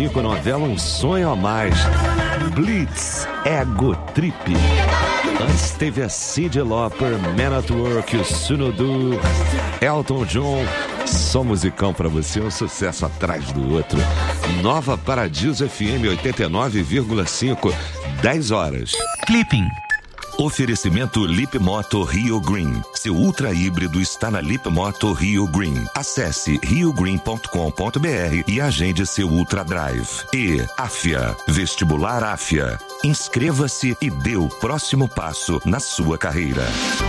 5, novela Um Sonho a Mais. Blitz, Ego Trip. Antes teve a Cyndi Lauper, Man at Work, o Sunodu, Elton John. Só musicão pra você, um sucesso atrás do outro. Nova Paradiso FM 89,5, 10 horas. Clipping. Oferecimento Lip Moto Rio Green. Seu ultra híbrido está na Lip Moto Rio Green. Acesse riogreen.com.br e agende seu Ultra Drive. E Afia, Vestibular Afia. Inscreva-se e dê o próximo passo na sua carreira.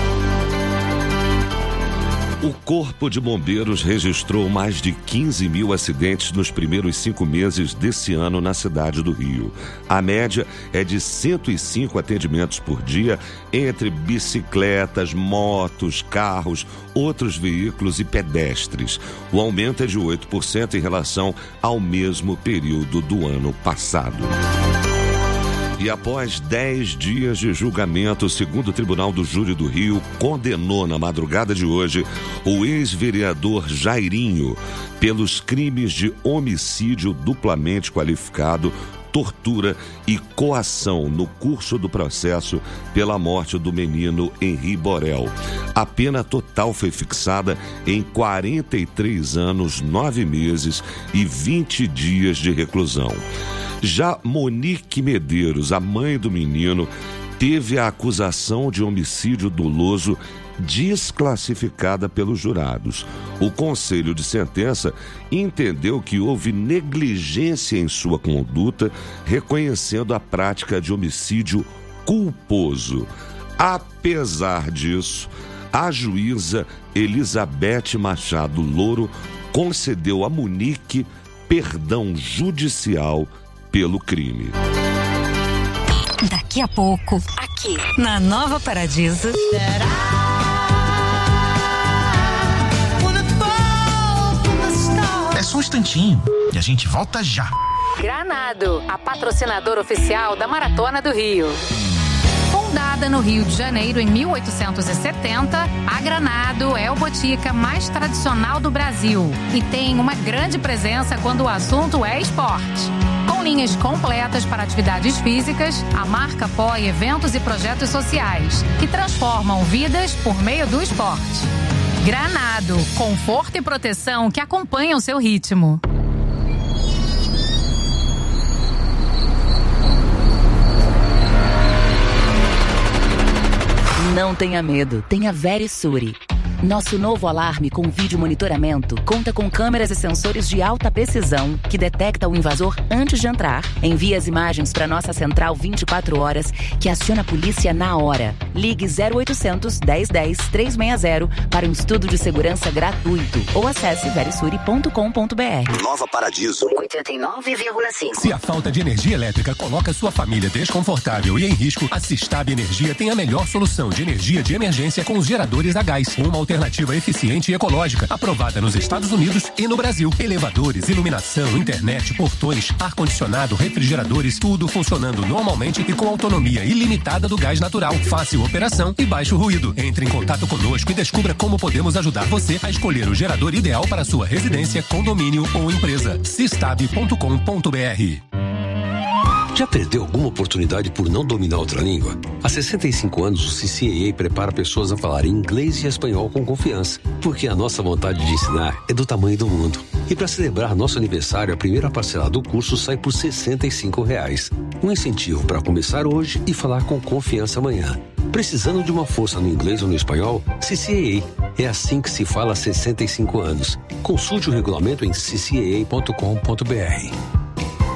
O Corpo de Bombeiros registrou mais de 15 mil acidentes nos primeiros 5 meses desse ano na cidade do Rio. A média é de 105 atendimentos por dia entre bicicletas, motos, carros, outros veículos e pedestres. O aumento é de 8% em relação ao mesmo período do ano passado. E após 10 dias de julgamento, o segundo Tribunal do Júri do Rio condenou na madrugada de hoje o ex-vereador Jairinho pelos crimes de homicídio duplamente qualificado, tortura e coação no curso do processo pela morte do menino Henri Borel. A pena total foi fixada em 43 anos, 9 meses e 20 dias de reclusão. Já Monique Medeiros, a mãe do menino, teve a acusação de homicídio doloso desclassificada pelos jurados. O conselho de sentença entendeu que houve negligência em sua conduta, reconhecendo a prática de homicídio culposo. Apesar disso, a juíza Elizabeth Machado Louro concedeu a Monique perdão judicial pelo crime. Daqui a pouco, aqui na Nova Paradiso. É só um instantinho e a gente volta já. Granado, a patrocinadora oficial da Maratona do Rio. Fundada no Rio de Janeiro em 1870, a Granado é o botica mais tradicional do Brasil e tem uma grande presença quando o assunto é esporte. Com linhas completas para atividades físicas, a marca apoia eventos e projetos sociais que transformam vidas por meio do esporte. Granado, conforto e proteção que acompanham seu ritmo. Não tenha medo, tenha Verisure. Nosso novo alarme com vídeo monitoramento conta com câmeras e sensores de alta precisão que detecta o invasor antes de entrar, envia as imagens para nossa central 24 horas que aciona a polícia na hora. Ligue 0800 1010 360 para um estudo de segurança gratuito ou acesse verisure.com.br. Nova Paradiso 89,5. Se a falta de energia elétrica coloca sua família desconfortável e em risco, a Sistab Energia tem a melhor solução de energia de emergência com os geradores a gás. Uma alternativa eficiente e ecológica, aprovada nos Estados Unidos e no Brasil. Elevadores, iluminação, internet, portões, ar-condicionado, refrigeradores, tudo funcionando normalmente e com autonomia ilimitada do gás natural. Fácil operação e baixo ruído. Entre em contato conosco e descubra como podemos ajudar você a escolher o gerador ideal para sua residência, condomínio ou empresa. Sistab.com.br. Já perdeu alguma oportunidade por não dominar outra língua? Há 65 anos, o CCAA prepara pessoas a falar inglês e espanhol com confiança, porque a nossa vontade de ensinar é do tamanho do mundo. E para celebrar nosso aniversário, a primeira parcela do curso sai por R$ 65. Um incentivo para começar hoje e falar com confiança amanhã. Precisando de uma força no inglês ou no espanhol? CCAA. É assim que se fala há 65 anos. Consulte o regulamento em ccaa.com.br.